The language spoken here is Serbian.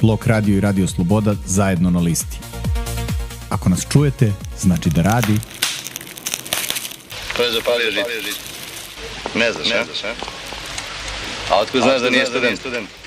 Blok Radio i Radio Sloboda zajedno na listi. Ako nas čujete, znači da radi. To je zapalio žit. Ne znaš, a? A otkud znaš da nije student?